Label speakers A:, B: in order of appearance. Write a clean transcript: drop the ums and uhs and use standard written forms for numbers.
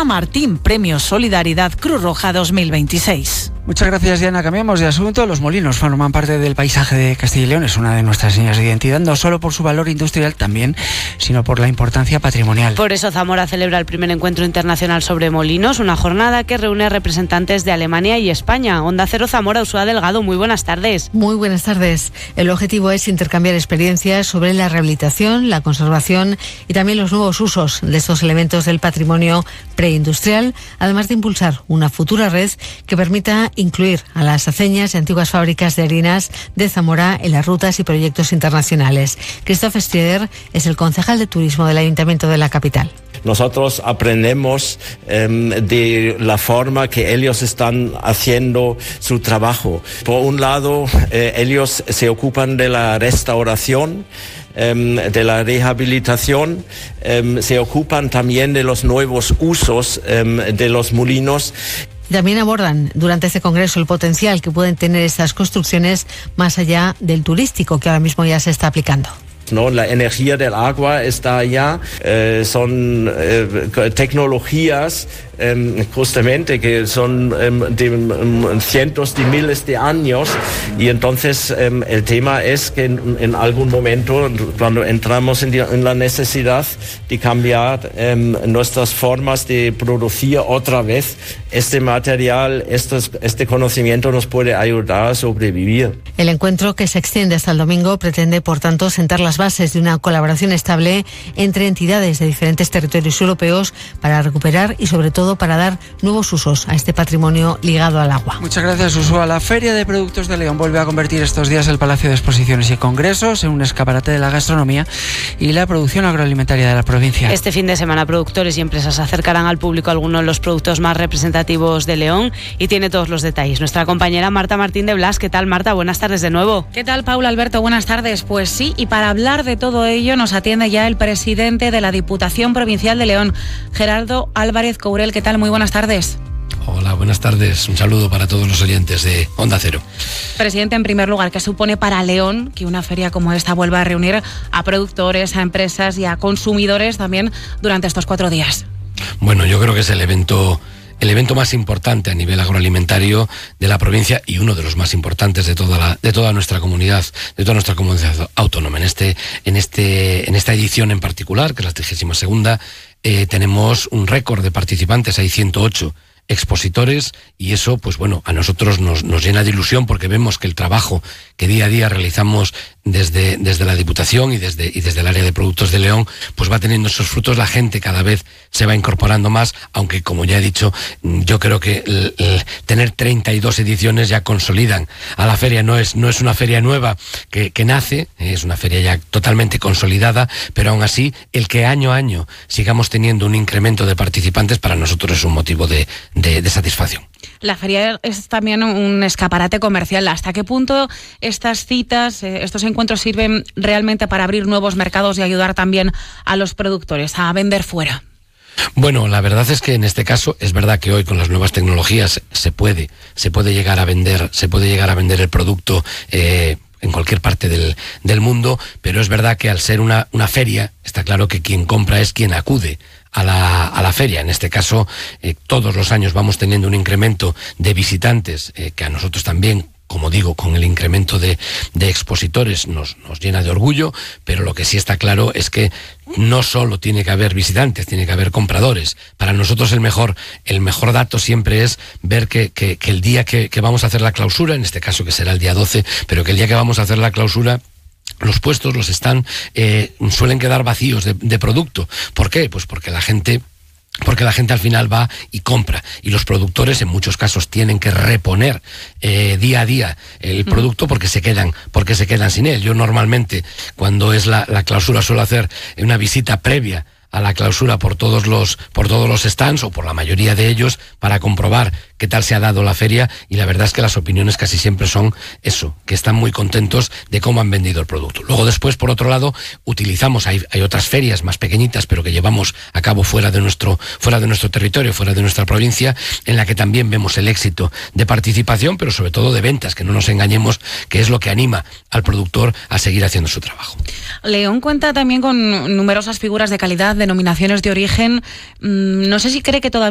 A: Marta Martín, Premio Solidaridad Cruz Roja 2026.
B: Muchas gracias, Diana. Cambiamos de asunto. Los molinos forman parte del paisaje de Castilla y León. Es una de nuestras señas de identidad, no solo por su valor industrial también, sino por la importancia patrimonial.
C: Por eso Zamora celebra el primer encuentro internacional sobre molinos, una jornada que reúne representantes de Alemania y España. Onda Cero Zamora, Ursula Delgado, muy buenas tardes.
D: Muy buenas tardes. El objetivo es intercambiar experiencias sobre la rehabilitación, la conservación y también los nuevos usos de estos elementos del patrimonio preindustrial, además de impulsar una futura red que permita incluir a las aceñas y antiguas fábricas de harinas de Zamora en las rutas y proyectos internacionales. Christoph Strieder es el concejal de turismo del Ayuntamiento de la capital.
E: Nosotros aprendemos de la forma que ellos están haciendo su trabajo. Por un lado, ellos se ocupan de la restauración, de la rehabilitación, se ocupan también de los nuevos usos de los molinos.
D: También abordan durante este congreso el potencial que pueden tener estas construcciones más allá del turístico que ahora mismo ya se está aplicando.
E: ¿No? La energía del agua está allá, son tecnologías justamente que son de cientos de miles de años, y entonces el tema es que en algún momento, cuando entramos en la necesidad de cambiar nuestras formas de producir otra vez, este material, este conocimiento nos puede ayudar a sobrevivir.
D: El encuentro, que se extiende hasta el domingo, pretende, por tanto, sentar las bases de una colaboración estable entre entidades de diferentes territorios europeos para recuperar y, sobre todo, para dar nuevos usos a este patrimonio ligado al agua.
B: Muchas gracias, Ursula. La Feria de Productos de León vuelve a convertir estos días el Palacio de Exposiciones y Congresos en un escaparate de la gastronomía y la producción agroalimentaria de la provincia.
C: Este fin de semana, productores y empresas acercarán al público algunos de los productos más representativos de León, y tiene todos los detalles nuestra compañera Marta Martín de Blas. ¿Qué tal, Marta? Buenas tardes de nuevo.
F: ¿Qué tal, Paula, Alberto? Buenas tardes. Pues sí, y para hablar de todo ello nos atiende ya el presidente de la Diputación Provincial de León, Gerardo Álvarez Courel. ¿Qué tal? Muy buenas tardes.
G: Hola, buenas tardes. Un saludo para todos los oyentes de Onda Cero.
F: Presidente, en primer lugar, ¿qué supone para León que una feria como esta vuelva a reunir a productores, a empresas y a consumidores también durante estos 4 días?
G: Bueno, yo creo que es el evento más importante a nivel agroalimentario de la provincia y uno de los más importantes de toda nuestra comunidad autónoma. En esta edición en particular, que es la 32ª, tenemos un récord de participantes, hay 108 expositores, y eso, pues bueno, a nosotros nos llena de ilusión, porque vemos que el trabajo que día a día realizamos desde la Diputación y desde el área de productos de León, pues va teniendo esos frutos. La gente cada vez se va incorporando más, aunque, como ya he dicho, yo creo que el tener 32 ediciones ya consolidan a la feria. No es una feria nueva que nace, es una feria ya totalmente consolidada, pero aún así el que año a año sigamos teniendo un incremento de participantes, para nosotros es un motivo de satisfacción.
F: La feria es también un escaparate comercial. ¿Hasta qué punto estas citas, estos encuentros sirven realmente para abrir nuevos mercados y ayudar también a los productores a vender fuera?
G: Bueno, la verdad es que en este caso es verdad que hoy con las nuevas tecnologías se puede llegar a vender el producto en cualquier parte del mundo, pero es verdad que al ser una feria, está claro que quien compra es quien acude a la feria. En este caso, todos los años vamos teniendo un incremento de visitantes, que a nosotros también, como digo, con el incremento de expositores nos llena de orgullo, pero lo que sí está claro es que no solo tiene que haber visitantes, tiene que haber compradores. Para nosotros el mejor dato siempre es ver que el día que vamos a hacer la clausura, en este caso que será el día 12, pero que el día que vamos a hacer la clausura, los puestos, los stands, suelen quedar vacíos de producto. ¿Por qué? Pues porque la gente al final va y compra, y los productores en muchos casos tienen que reponer día a día el producto porque se quedan sin él. Yo normalmente, cuando es la clausura, suelo hacer una visita previa a la clausura por todos los stands, o por la mayoría de ellos, para comprobar qué tal se ha dado la feria, y la verdad es que las opiniones casi siempre son eso, que están muy contentos de cómo han vendido el producto. Luego después, por otro lado, hay otras ferias más pequeñitas, pero que llevamos a cabo fuera de nuestro territorio, fuera de nuestra provincia, en la que también vemos el éxito de participación, pero sobre todo de ventas, que no nos engañemos, que es lo que anima al productor a seguir haciendo su trabajo.
F: León cuenta también con numerosas figuras de calidad, denominaciones de origen. No sé si cree que todavía